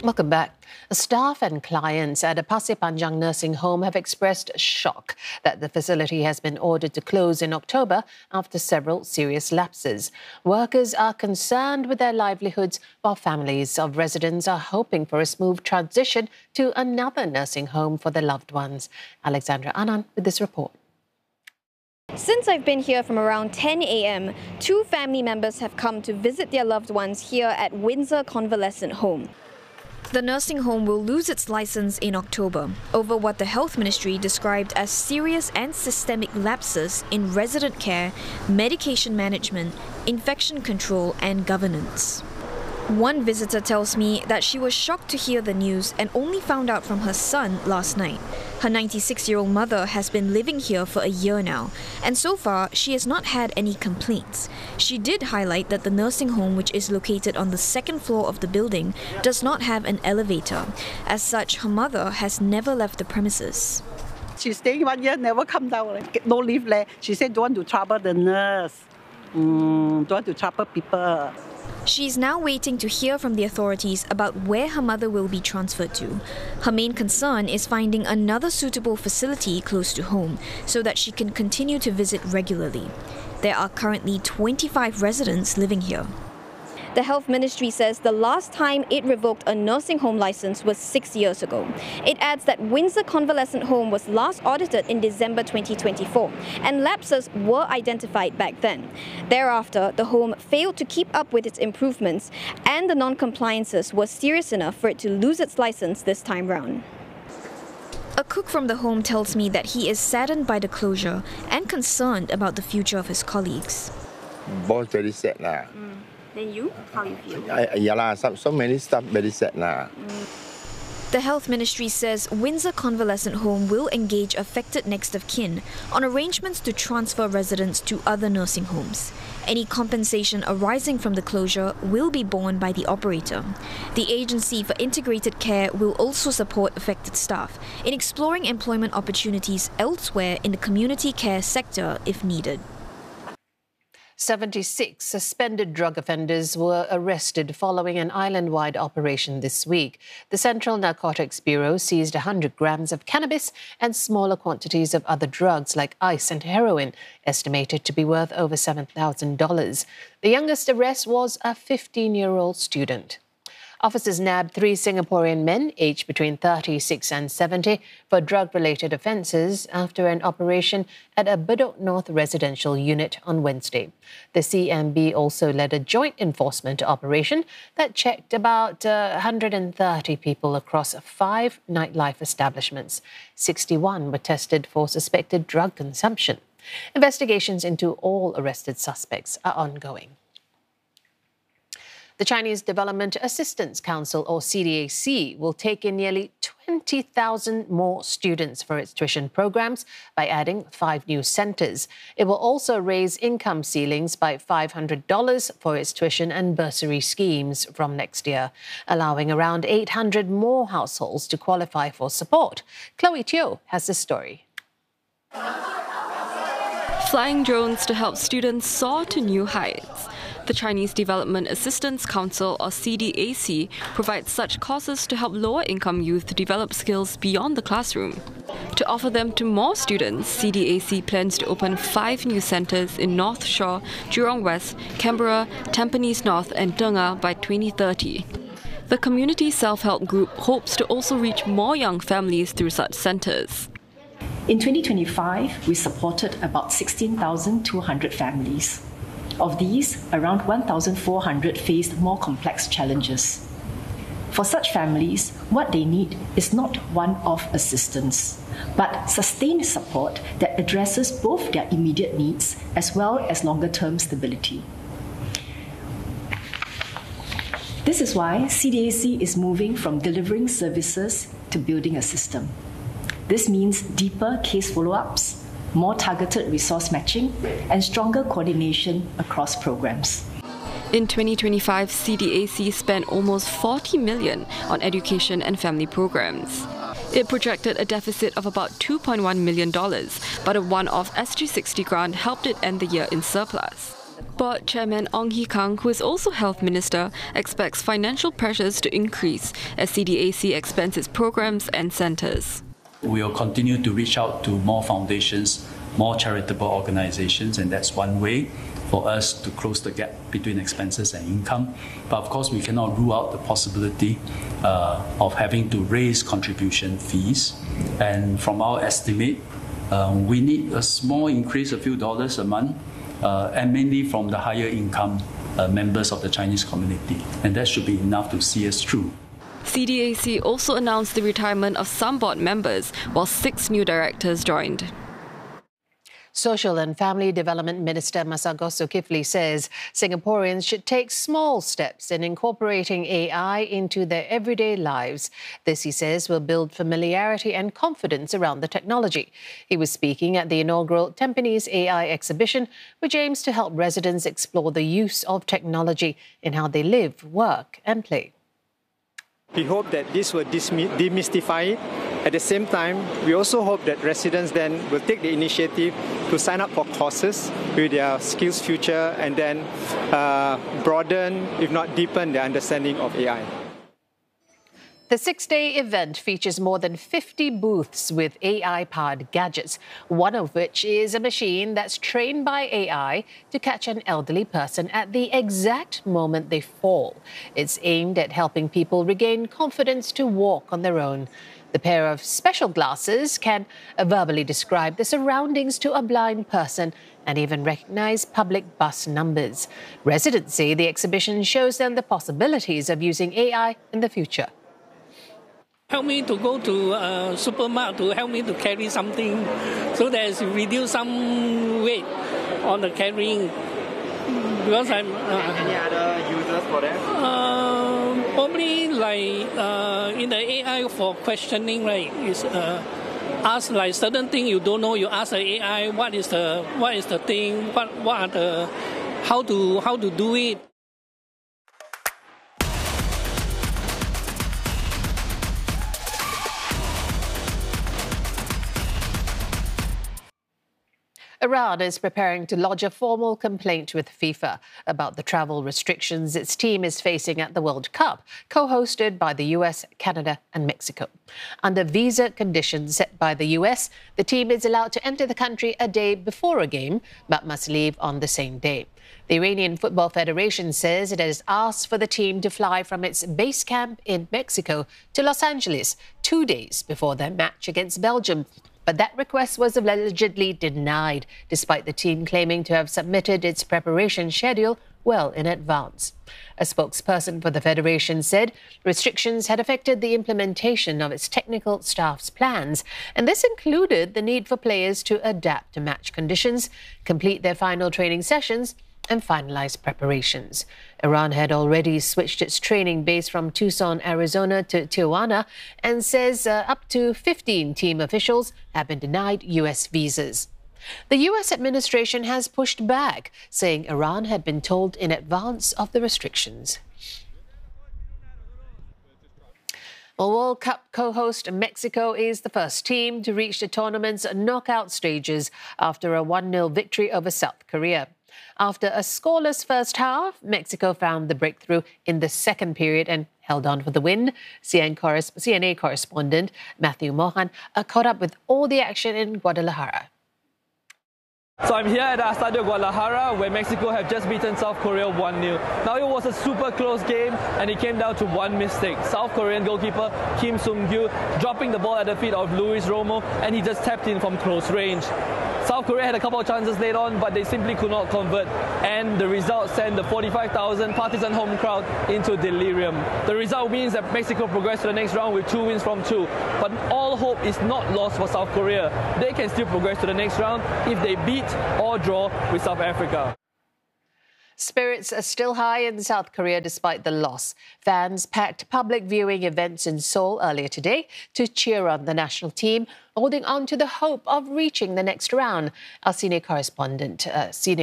Welcome back. Staff and clients at a Pasir Panjang nursing home have expressed shock that the facility has been ordered to close in October after several serious lapses. Workers are concerned with their livelihoods, while families of residents are hoping for a smooth transition to another nursing home for their loved ones. Alexandra Anand with this report. Since I've been here from around 10 a.m, 2 family members have come to visit their loved ones here at Windsor Convalescent Home. The nursing home will lose its license in October over what the Health Ministry described as serious and systemic lapses in resident care, medication management, infection control and governance. One visitor tells me that she was shocked to hear the news and only found out from her son last night. Her 96-year-old mother has been living here for a year now, and so far she has not had any complaints. She did highlight that the nursing home, which is located on the 2nd floor of the building, does not have an elevator. As such, her mother has never left the premises. She's staying 1 year, never come down. No lift there. She said don't want to trouble the nurse. Don't want to trouble people. She's now waiting to hear from the authorities about where her mother will be transferred to. Her main concern is finding another suitable facility close to home so that she can continue to visit regularly. There are currently 25 residents living here. The Health Ministry says the last time it revoked a nursing home license was 6 years ago. It adds that Windsor Convalescent Home was last audited in December 2024, and lapses were identified back then. Thereafter, the home failed to keep up with its improvements, and the non-compliances were serious enough for it to lose its license this time round. A cook from the home tells me that he is saddened by the closure and concerned about the future of his colleagues. Boss very sad lah. Then you? How you feel? Yeah lah, so many stuff very sad lah. The Health Ministry says Windsor Convalescent Home will engage affected next of kin on arrangements to transfer residents to other nursing homes. Any compensation arising from the closure will be borne by the operator. The Agency for Integrated Care will also support affected staff in exploring employment opportunities elsewhere in the community care sector if needed. 76 suspended drug offenders were arrested following an island-wide operation this week. The Central Narcotics Bureau seized 100 grams of cannabis and smaller quantities of other drugs like ice and heroin, estimated to be worth over $7,000. The youngest arrest was a 15-year-old student. Officers nabbed 3 Singaporean men, aged between 36 and 70, for drug-related offences after an operation at a Bedok North residential unit on Wednesday. The CMB also led a joint enforcement operation that checked about 130 people across 5 nightlife establishments. 61 were tested for suspected drug consumption. Investigations into all arrested suspects are ongoing. The Chinese Development Assistance Council, or CDAC, will take in nearly 20,000 more students for its tuition programs by adding 5 new centres. It will also raise income ceilings by $500 for its tuition and bursary schemes from next year, allowing around 800 more households to qualify for support. Chloe Teo has the story. Flying drones to help students soar to new heights. The Chinese Development Assistance Council, or CDAC, provides such courses to help lower-income youth develop skills beyond the classroom. To offer them to more students, CDAC plans to open 5 new centres in North Shore, Jurong West, Canberra, Tampines North and Tengah by 2030. The community self-help group hopes to also reach more young families through such centres. In 2025, we supported about 16,200 families. Of these, around 1,400 faced more complex challenges. For such families, what they need is not one-off assistance, but sustained support that addresses both their immediate needs as well as longer-term stability. This is why CDAC is moving from delivering services to building a system. This means deeper case follow-ups, more targeted resource matching, and stronger coordination across programs. In 2025, CDAC spent almost $40 million on education and family programs. It projected a deficit of about $2.1 million, but a one-off SG60 grant helped it end the year in surplus. Board Chairman Ong Ye Kung, who is also Health Minister, expects financial pressures to increase as CDAC expands its programs and centres. We will continue to reach out to more foundations, more charitable organizations, and that's one way for us to close the gap between expenses and income. But of course, we cannot rule out the possibility of having to raise contribution fees. And from our estimate, we need a small increase, a few dollars a month, and mainly from the higher income members of the Chinese community. And that should be enough to see us through. CDAC also announced the retirement of some board members, while 6 new directors joined. Social and Family Development Minister Masagos Zulkifli says Singaporeans should take small steps in incorporating AI into their everyday lives. This, he says, will build familiarity and confidence around the technology. He was speaking at the inaugural Tampines AI exhibition, which aims to help residents explore the use of technology in how they live, work and play. We hope that this will demystify it. At the same time, we also hope that residents then will take the initiative to sign up for courses with their skills future and then broaden, if not deepen, their understanding of AI. The 6-day event features more than 50 booths with AI-powered gadgets, one of which is a machine that's trained by AI to catch an elderly person at the exact moment they fall. It's aimed at helping people regain confidence to walk on their own. The pair of special glasses can verbally describe the surroundings to a blind person and even recognize public bus numbers. Residents say the exhibition shows them the possibilities of using AI in the future. Help me to go to supermarket to help me to carry something so that it reduce some weight on the carrying. Because I'm... Any other users for that? Probably like in the AI for questioning, right? Is ask like certain thing you don't know. You ask the AI what is the thing, what are the how to do it. Iran is preparing to lodge a formal complaint with FIFA about the travel restrictions its team is facing at the World Cup, co-hosted by the US, Canada and Mexico. Under visa conditions set by the US, the team is allowed to enter the country a day before a game, but must leave on the same day. The Iranian Football Federation says it has asked for the team to fly from its base camp in Mexico to Los Angeles 2 days before their match against Belgium. But that request was allegedly denied, despite the team claiming to have submitted its preparation schedule well in advance. A spokesperson for the federation said restrictions had affected the implementation of its technical staff's plans, and this included the need for players to adapt to match conditions, complete their final training sessions, and finalize preparations. Iran had already switched its training base from Tucson, Arizona to Tijuana and says up to 15 team officials have been denied U.S. visas. The U.S. administration has pushed back, saying Iran had been told in advance of the restrictions. Well, World Cup co-host Mexico is the first team to reach the tournament's knockout stages after a 1-0 victory over South Korea. After a scoreless first half, Mexico found the breakthrough in the second period and held on for the win. CNA correspondent Matthew Mohan caught up with all the action in Guadalajara. So I'm here at Estadio Guadalajara, where Mexico have just beaten South Korea 1-0. Now it was a super close game, and it came down to one mistake. South Korean goalkeeper Kim Sung-gyu dropping the ball at the feet of Luis Romo, and he just tapped in from close range. South Korea had a couple of chances late on, but they simply could not convert, and the result sent the 45,000 partisan home crowd into delirium. The result means that Mexico progressed to the next round with 2 wins from 2, but all hope is not lost for South Korea. They can still progress to the next round if they beat or draw with South Africa. Spirits are still high in South Korea despite the loss. Fans packed public viewing events in Seoul earlier today to cheer on the national team, holding on to the hope of reaching the next round. Our senior